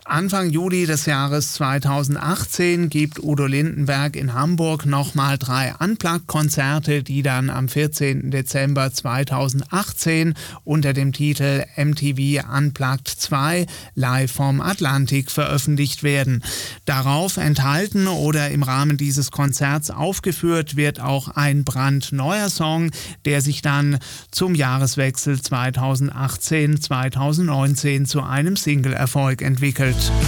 Anfang Juli des Jahres 2018 gibt Udo Lindenberg in Hamburg nochmal 3 Unplugged-Konzerte, die dann am 14. Dezember 2018 unter dem Titel MTV Unplugged 2 live vom Atlantik veröffentlicht werden. Darauf enthalten oder im Rahmen dieses Konzerts aufgeführt wird auch ein brandneuer Song, der sich dann zum Jahreswechsel 2018-2019 zu einem Single-Erfolg entwickelt.